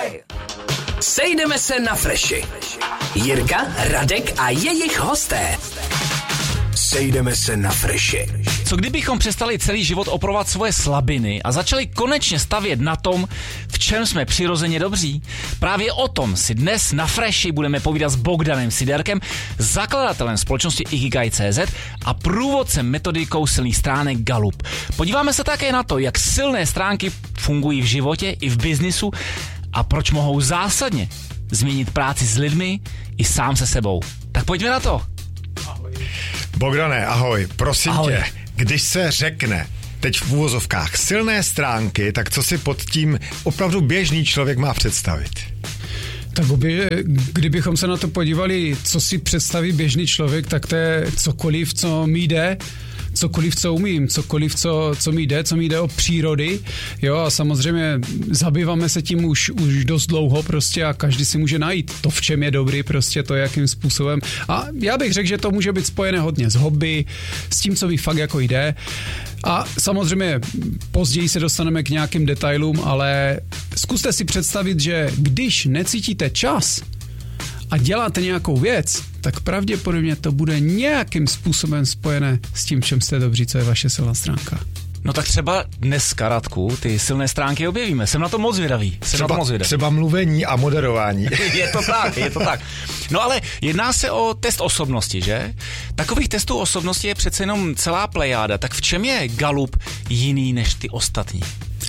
Sejdeme se na Freši. Jirka, Radek a jejich hosté. Sejdeme se na Freši. Co kdybychom přestali celý život opravovat svoje slabiny a začali konečně stavět na tom, v čem jsme přirozeně dobří? Právě o tom si dnes na Freši budeme povídat s Bogdanem Siderkem, zakladatelem společnosti Ikigai.cz a průvodcem metodikou silných stránek Gallup. Podíváme se také na to, jak silné stránky fungují v životě i v biznisu a proč mohou zásadně změnit práci s lidmi i sám se sebou. Tak pojďme na to. Bogdane, ahoj, prosím ahoj. tě, když se řekne teď v úvozovkách silné stránky, tak co si pod tím opravdu běžný člověk má představit? Tak kdybychom se na to podívali, co si představí běžný člověk, tak to je cokoliv, co mi jde, cokoliv, co umím, cokoliv, co mi jde o přírody, jo, a samozřejmě zabýváme se tím už dost dlouho prostě a každý si může najít to, v čem je dobrý, prostě to, jakým způsobem. A já bych řekl, že to může být spojené hodně s hobby, s tím, co mi fakt jako jde. A samozřejmě později se dostaneme k nějakým detailům, ale zkuste si představit, že když necítíte čas a děláte nějakou věc, tak pravděpodobně to bude nějakým způsobem spojené s tím, čem jste dobří, co je vaše silná stránka. No tak třeba dneska, Radku, ty silné stránky objevíme. Jsem na to moc zvědavý. Třeba mluvení a moderování. Je to tak. No ale jedná se o test osobnosti, že? Takových testů osobnosti je přece jenom celá plejáda. Tak v čem je Gallup jiný než ty ostatní?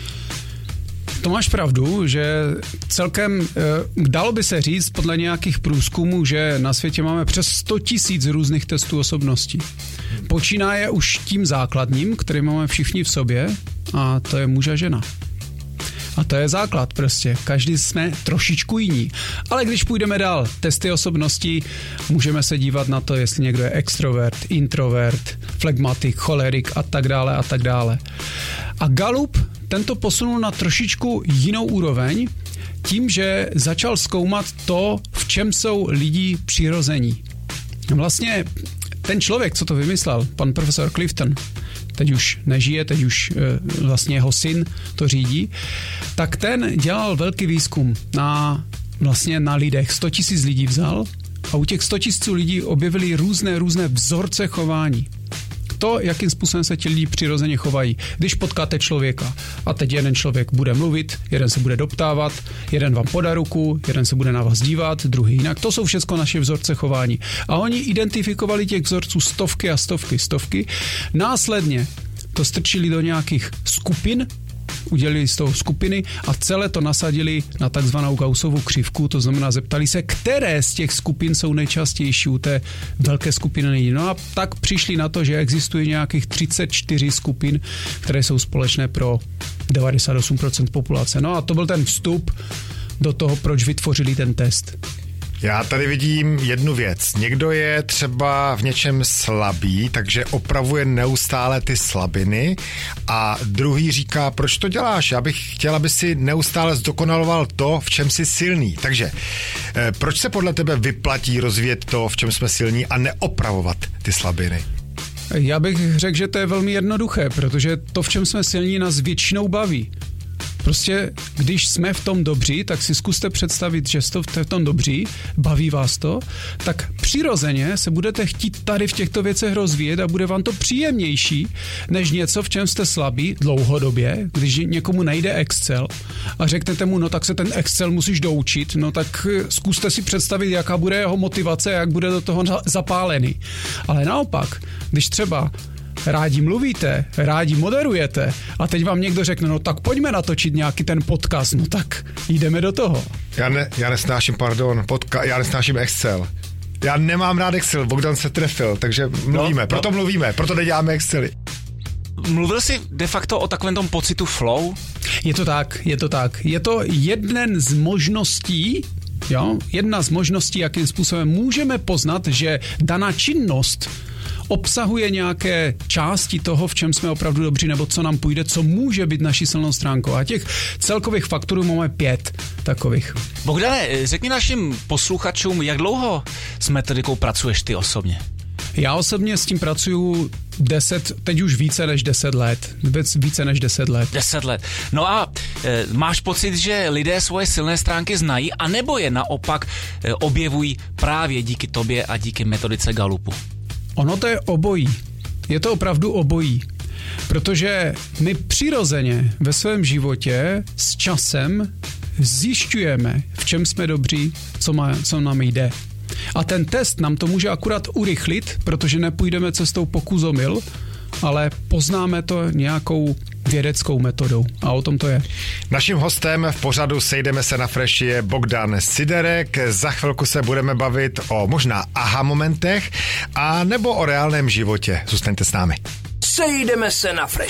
To máš pravdu, že celkem dalo by se říct podle nějakých průzkumů, že na světě máme přes 100 000 různých testů osobností. Počínaje už tím základním, který máme všichni v sobě, a to je muž a žena. A to je základ prostě. Každý jsme trošičku jiní. Ale když půjdeme dál, testy osobností, můžeme se dívat na to, jestli někdo je extrovert, introvert, flegmatik, cholerik a tak dále a tak dále. A Gallup tento posunul na trošičku jinou úroveň tím, že začal zkoumat to, v čem jsou lidi přirození. Vlastně ten člověk, co to vymyslel, pan profesor Clifton, teď už nežije, teď už vlastně jeho syn to řídí, tak ten dělal velký výzkum na lidech. 100 000 lidí vzal a u těch 100 000 lidí objevili různé vzorce chování. To, jakým způsobem se ti lidi přirozeně chovají. Když potkáte člověka a teď jeden člověk bude mluvit, jeden se bude doptávat, jeden vám podá ruku, jeden se bude na vás dívat, druhý jinak. To jsou všechno naše vzorce chování. A oni identifikovali těch vzorců stovky a stovky. Následně to strčili do nějakých skupin, udělili z toho skupiny a celé to nasadili na takzvanou Gaussovu křivku, to znamená zeptali se, které z těch skupin jsou nejčastější u té velké skupiny lidí. No a tak přišli na to, že existuje nějakých 34 skupin, které jsou společné pro 98% populace. No a to byl ten vstup do toho, proč vytvořili ten test. Já tady vidím jednu věc. Někdo je třeba v něčem slabý, takže opravuje neustále ty slabiny a druhý říká, proč to děláš? Já bych chtěl, aby si neustále zdokonaloval to, v čem jsi silný. Takže proč se podle tebe vyplatí rozvíjet to, v čem jsme silní a neopravovat ty slabiny? Já bych řekl, že to je velmi jednoduché, protože to, v čem jsme silní, nás většinou baví. Prostě, když jsme v tom dobří, tak si zkuste představit, že jste v tom dobří, baví vás to, tak přirozeně se budete chtít tady v těchto věcech rozvíjet a bude vám to příjemnější, než něco, v čem jste slabí dlouhodobě, když někomu nejde Excel a řeknete mu, no tak se ten Excel musíš doučit, no tak zkuste si představit, jaká bude jeho motivace, jak bude do toho zapálený. Ale naopak, když třeba rádi mluvíte, rádi moderujete a teď vám někdo řekne, no tak pojďme natočit nějaký ten podcast, no tak jdeme do toho. Já nesnáším Excel. Já nemám rád Excel, Bogdan se trefil, takže mluvíme, proto neděláme Excely. Mluvil jsi de facto o takovém tom pocitu flow? Je to tak. Je to jeden z možností, jedna z možností, jakým způsobem můžeme poznat, že daná činnost obsahuje nějaké části toho, v čem jsme opravdu dobří, nebo co nám půjde, co může být naší silnou stránkou. A těch celkových faktorů máme 5 takových. Bogdane, řekni našim posluchačům, jak dlouho s metodikou pracuješ ty osobně? Já osobně s tím pracuju teď už více než 10 let. Více než 10 let. 10 let. No a máš pocit, že lidé svoje silné stránky znají, anebo je naopak objevují právě díky tobě a díky metodice Gallupu? Ono to je obojí. Je to opravdu obojí. Protože my přirozeně ve svém životě s časem zjišťujeme, v čem jsme dobří, co nám jde. A ten test nám to může akurát urychlit, protože nepůjdeme cestou pokus omyl, ale poznáme to nějakou vědeckou metodou. A o tom to je. Naším hostem v pořadu Sejdeme se na Freši je Bogdan Siderek. Za chvilku se budeme bavit o možná aha momentech a nebo o reálném životě. Zůstaňte s námi. Sejdeme se na Freši.